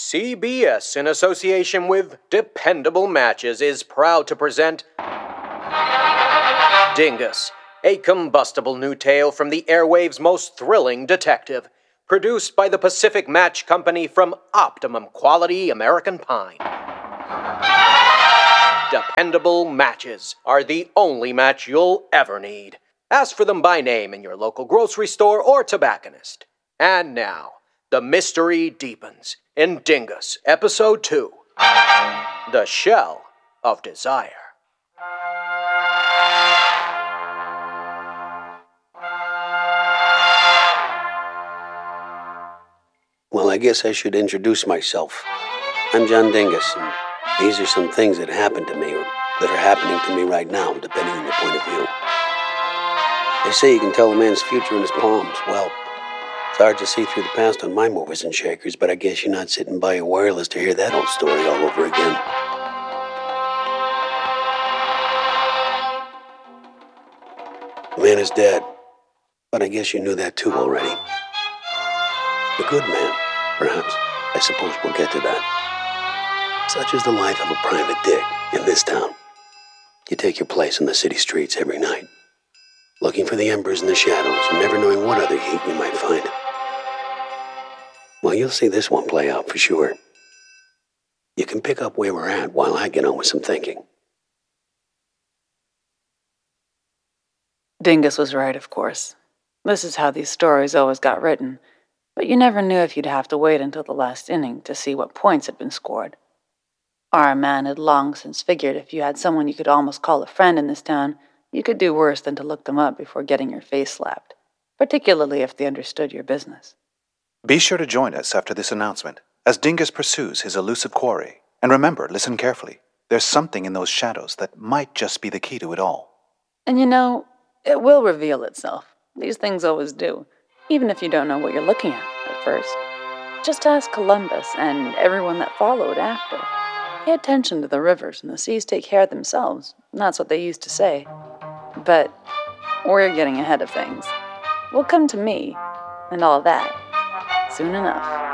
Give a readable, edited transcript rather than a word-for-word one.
CBS, in association with Dependable Matches, is proud to present Dingus, a combustible new tale from the airwaves' most thrilling detective, produced by the Pacific Match Company from Optimum Quality American Pine. Dependable Matches are the only match you'll ever need. Ask for them by name in your local grocery store or tobacconist. And now, the mystery deepens in Dingus, Episode 2, The Shell of Desire. Well, I guess I should introduce myself. I'm John Dingus, and these are some things that happened to me, or that are happening to me right now, depending on your point of view. They say you can tell a man's future in his palms. Well, it's hard to see through the past on my movers and shakers, but I guess you're not sitting by your wireless to hear that old story all over again. The man is dead, but I guess you knew that too already. The good man, perhaps. I suppose we'll get to that. Such is the life of a private dick in this town. You take your place in the city streets every night, looking for the embers in the shadows and never knowing what other heat you might find. Well, you'll see this one play out for sure. You can pick up where we're at while I get on with some thinking. Dingus was right, of course. This is how these stories always got written, but you never knew if you'd have to wait until the last inning to see what points had been scored. Our man had long since figured if you had someone you could almost call a friend in this town, you could do worse than to look them up before getting your face slapped, particularly if they understood your business. Be sure to join us after this announcement, as Dingus pursues his elusive quarry. And remember, listen carefully. There's something in those shadows that might just be the key to it all. And you know, it will reveal itself. These things always do, even if you don't know what you're looking at first. Just ask Columbus and everyone that followed after. Pay attention to the rivers and the seas take care of themselves. That's what they used to say. But we're getting ahead of things. We'll come to me and all that soon enough.